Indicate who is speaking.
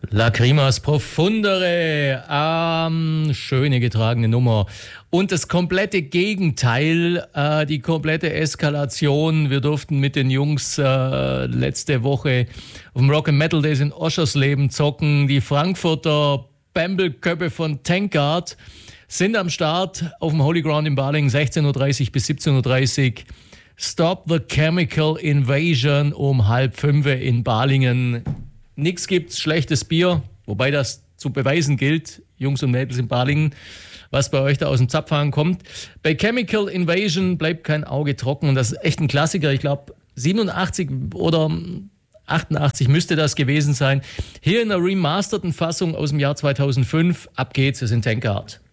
Speaker 1: Lacrimas Profundere, schöne getragene Nummer. Und das komplette Gegenteil, die komplette Eskalation. Wir durften mit den Jungs letzte Woche auf dem Rock and Metal Days in Oschersleben zocken. Die Frankfurter Bambleköppe von Tankard sind am Start auf dem Holy Ground in Balingen, 16.30 bis 17.30 Uhr. Stop the Chemical Invasion um 4:30 in Balingen. Nix gibt's, schlechtes Bier, wobei das zu beweisen gilt, Jungs und Mädels in Balingen, was bei euch da aus dem Zapfhahn kommt. Bei Chemical Invasion bleibt kein Auge trocken und das ist echt ein Klassiker. Ich glaube, 87 oder 88 müsste das gewesen sein. Hier in einer remasterten Fassung aus dem Jahr 2005. Ab geht's, wir sind Tankard.